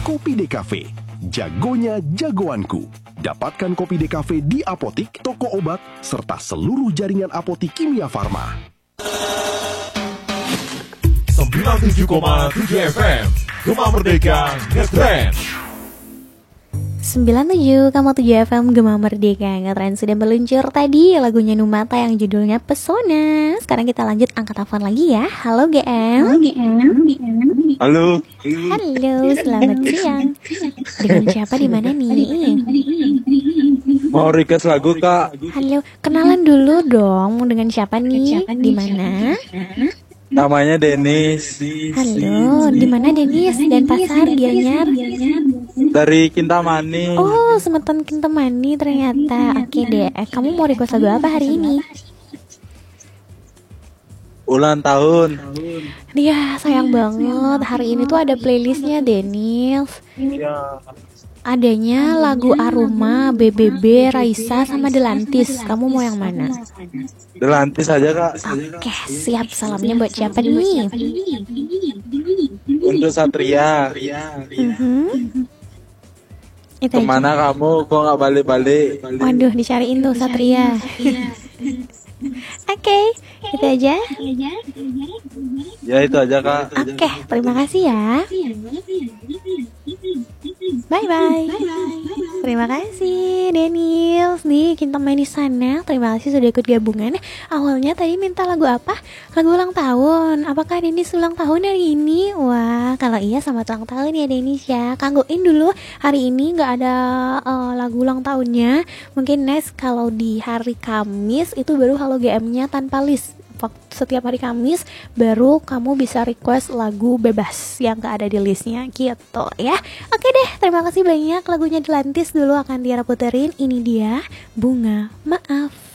Kopi DKV, jagonya jagoanku. Dapatkan Kopi DKV di apotik, toko obat, serta seluruh jaringan apotik Kimia Farma. 97,7 FM Gema Merdeka Ngetrend. 97,7 FM Gema Merdeka Ngetrend sudah meluncur tadi lagunya Numata yang judulnya Pesona. Sekarang kita lanjut angkat telepon lagi ya. Halo GM. Halo. Halo, selamat siang. Dengan siapa di mana nih? Mau request lagu, Kak? Halo, kenalan dulu dong. Dengan siapa nih? Di mana? Namanya Denis. Halo, di mana Denis? Dan Pasar Gianyar? Dari Kintamani. Oh, Semeton Kintamani ternyata. Oke deh. Kamu mau request lagu apa hari ini? Ulang tahun. Dia sayang banget. Hari ini tuh ada playlistnya Denis. Iya. Adanya lagu Aroma, BBB, Raisa, sama Delantis. Kamu mau yang mana? Delantis aja, Kak. Oke, siap. Salamnya buat siapa nih? Untuk Satria. Itu Kemana aja. kamu? Kok nggak balik-balik? Waduh, dicariin tuh Satria. Oke, itu aja. Ya itu aja, Kak. Oke, terima kasih ya. Bye-bye. Terima kasih Daniels di Kintamani sana. Terima kasih sudah ikut gabungan. Awalnya tadi minta lagu apa? Lagu ulang tahun. Apakah Denis ulang tahun hari ini? Wah, kalau iya selamat ulang tahun ya Denis ya. Kanggoin dulu hari ini gak ada lagu ulang tahunnya. Mungkin next kalau di hari Kamis itu baru Halo GM-nya tanpa list. Setiap hari Kamis baru kamu bisa request lagu bebas yang gak ada di listnya gitu ya. Oke deh, terima kasih banyak. Lagunya Delantis dulu akan Tiara puterin. Ini dia Bunga Maaf.